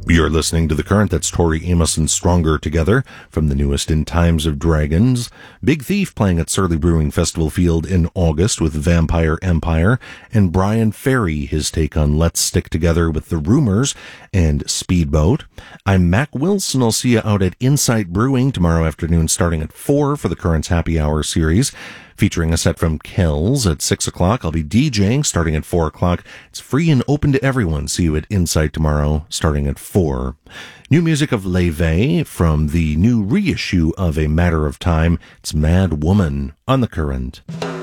You're listening to The Current. That's Tori Amos and Stronger Together from the newest In Times of Dragons. Big Thief playing at Surly Brewing Festival Field in August with Vampire Empire. And Brian Ferry, his take on Let's Stick Together with The Rumors and Speedboat. I'm Mac Wilson. I'll see you out at Insight Brewing tomorrow afternoon starting at 4 for The Current's Happy Hour series, featuring a set from Kells at 6 o'clock. I'll be DJing starting at 4 o'clock. It's free and open to everyone. See you at Insight tomorrow starting at 4. New music of Leve from the new reissue of A Matter of Time. It's Mad Woman on The Current.